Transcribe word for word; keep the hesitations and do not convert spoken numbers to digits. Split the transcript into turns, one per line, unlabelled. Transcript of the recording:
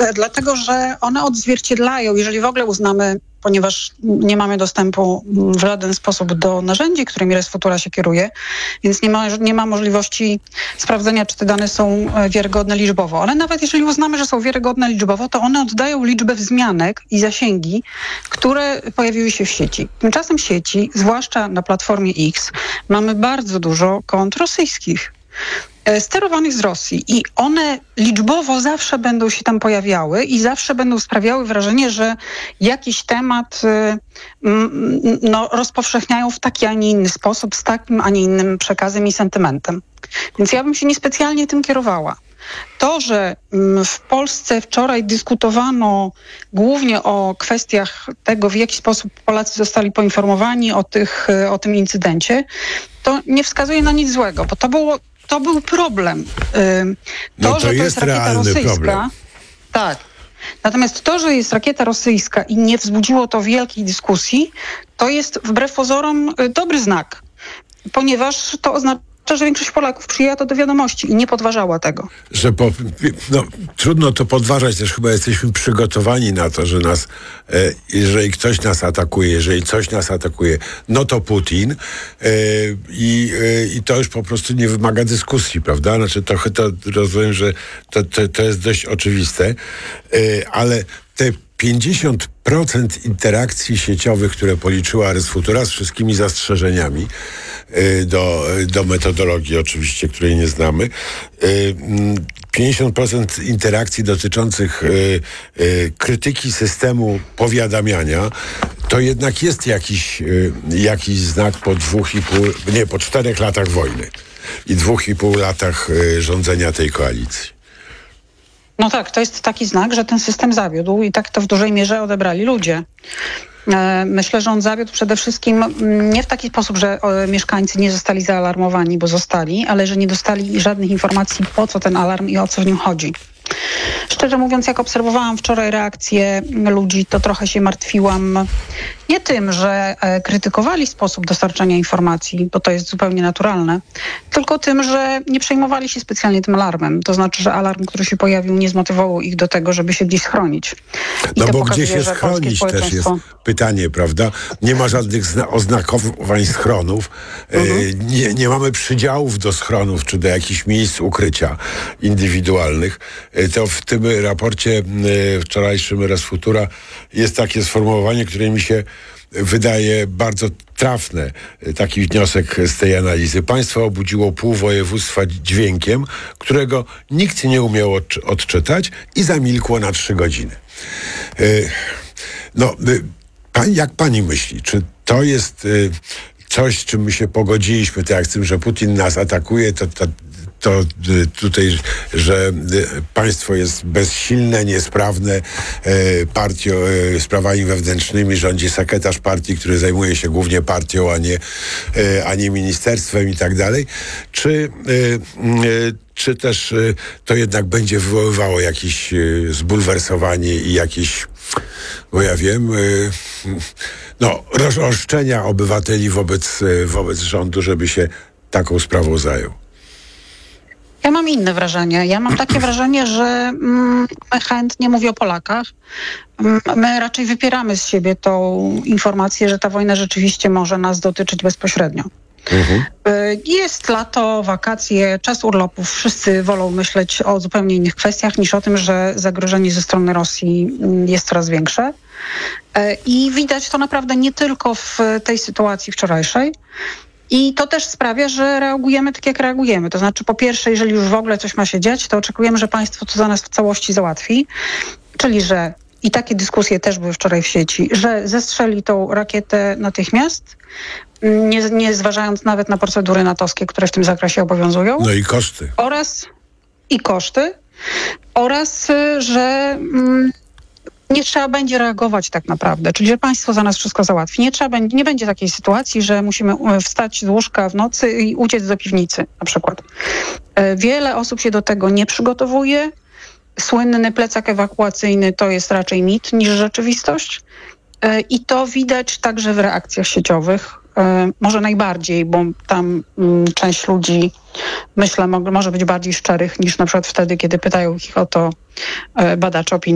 dlatego że one odzwierciedlają, jeżeli w ogóle uznamy, ponieważ nie mamy dostępu w żaden sposób do narzędzi, którymi Resfutura się kieruje, więc nie ma, nie ma możliwości sprawdzenia, czy te dane są wiarygodne liczbowo. Ale nawet jeżeli uznamy, że są wiarygodne liczbowo, to one oddają liczbę wzmianek i zasięgi, które pojawiły się w sieci. Tymczasem w sieci, zwłaszcza na platformie X, mamy bardzo dużo kont rosyjskich, sterowanych z Rosji i one liczbowo zawsze będą się tam pojawiały i zawsze będą sprawiały wrażenie, że jakiś temat no, rozpowszechniają w taki, a nie inny sposób, z takim, a nie innym przekazem i sentymentem. Więc ja bym się niespecjalnie tym kierowała. To, że w Polsce wczoraj dyskutowano głównie o kwestiach tego, w jaki sposób Polacy zostali poinformowani o, tych, o tym incydencie, to nie wskazuje na nic złego, bo to było To był problem. To,
no to
że to
jest,
jest rakieta
realny
rosyjska.
problem.
Tak. Natomiast to, że jest rakieta rosyjska i nie wzbudziło to wielkiej dyskusji, to jest wbrew pozorom dobry znak, ponieważ to oznacza, że większość Polaków przyjęła to do wiadomości i nie podważała tego.
Że po, no, trudno to podważać, też chyba jesteśmy przygotowani na to, że nas, e, jeżeli ktoś nas atakuje, jeżeli coś nas atakuje, no to Putin e, i, e, i to już po prostu nie wymaga dyskusji, prawda? Znaczy trochę to rozumiem, że to, to, to jest dość oczywiste, e, ale te pięćdziesiąt procent interakcji sieciowych, które policzyła Resfutura z wszystkimi zastrzeżeniami do, do metodologii oczywiście, której nie znamy. pięćdziesiąt procent interakcji dotyczących krytyki systemu powiadamiania, to jednak jest jakiś, jakiś znak po dwóch i pół, nie, po czterech latach wojny i dwóch i pół latach rządzenia tej koalicji.
No tak, to jest taki znak, że ten system zawiódł i tak to w dużej mierze odebrali ludzie. Myślę, że on zawiódł przede wszystkim nie w taki sposób, że mieszkańcy nie zostali zaalarmowani, bo zostali, ale że nie dostali żadnych informacji, po co ten alarm i o co w nim chodzi. Szczerze mówiąc, jak obserwowałam wczoraj reakcje ludzi, to trochę się martwiłam nie tym, że krytykowali sposób dostarczania informacji, bo to jest zupełnie naturalne, tylko tym, że nie przejmowali się specjalnie tym alarmem. To znaczy, że alarm, który się pojawił, nie zmotywował ich do tego, żeby się gdzieś schronić. I
no
to
bo
pokazuje,
gdzie się
że
schronić też jest pytanie, prawda? Nie ma żadnych zna- oznakowań schronów. Mhm. E, nie, nie mamy przydziałów do schronów, czy do jakichś miejsc ukrycia indywidualnych. E, to w tym raporcie e, wczorajszym Resfutura jest takie sformułowanie, które mi się wydaje bardzo trafne, taki wniosek z tej analizy. Państwo obudziło pół województwa dźwiękiem, którego nikt nie umiał odczy- odczytać i zamilkło na trzy godziny. Yy, no, yy, pani, jak pani myśli, czy to jest yy, coś, z czym my się pogodziliśmy, tak jak z tym, że Putin nas atakuje, to, to to tutaj, że państwo jest bezsilne, niesprawne, partią, sprawami wewnętrznymi rządzi sekretarz partii, który zajmuje się głównie partią, a nie, a nie ministerstwem i tak dalej. Czy, czy też to jednak będzie wywoływało jakieś zbulwersowanie i jakieś, bo ja wiem, no, roszczenia obywateli wobec, wobec rządu, żeby się taką sprawą zajął?
Ja mam inne wrażenie. Ja mam takie wrażenie, że mm, chętnie mówię o Polakach. My raczej wypieramy z siebie tą informację, że ta wojna rzeczywiście może nas dotyczyć bezpośrednio. Mhm. Jest lato, wakacje, czas urlopów. Wszyscy wolą myśleć o zupełnie innych kwestiach niż o tym, że zagrożenie ze strony Rosji jest coraz większe. I widać to naprawdę nie tylko w tej sytuacji wczorajszej. I to też sprawia, że reagujemy tak, jak reagujemy. To znaczy, po pierwsze, jeżeli już w ogóle coś ma się dziać, to oczekujemy, że państwo to za nas w całości załatwi. Czyli, że i takie dyskusje też były wczoraj w sieci, że zestrzeli tą rakietę natychmiast, nie, nie zważając nawet na procedury natowskie, które w tym zakresie obowiązują.
No i koszty.
Oraz i koszty. Oraz, że Mm, nie trzeba będzie reagować tak naprawdę, czyli że państwo za nas wszystko załatwi. Nie trzeba, nie będzie takiej sytuacji, że musimy wstać z łóżka w nocy i uciec do piwnicy na przykład. Wiele osób się do tego nie przygotowuje. Słynny plecak ewakuacyjny to jest raczej mit niż rzeczywistość. I to widać także w reakcjach sieciowych. Może najbardziej, bo tam część ludzi, myślę, może być bardziej szczerych niż na przykład wtedy, kiedy pytają ich o to badacze opinii.